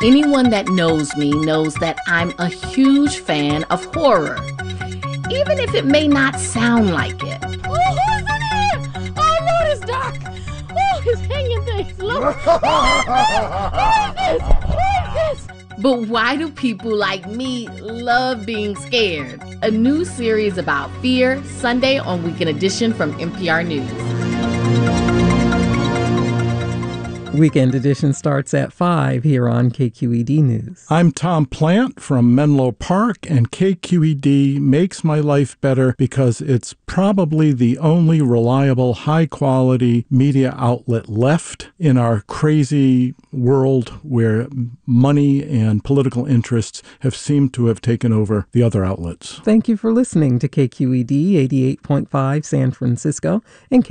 Anyone that knows me knows that I'm a huge fan of horror, even if it may not sound like it. Oh, who's in here? Oh, Lord, it's dark. Oh, it's hanging things. Lord. What is this? But why do people like me love being scared? A new series about fear, Sunday on Weekend Edition from NPR News. Weekend Edition starts at 5 here on KQED News. I'm Tom Plant from Menlo Park, and KQED makes my life better because it's probably the only reliable, high-quality media outlet left in our crazy world where money and political interests have seemed to have taken over the other outlets. Thank you for listening to KQED 88.5 San Francisco and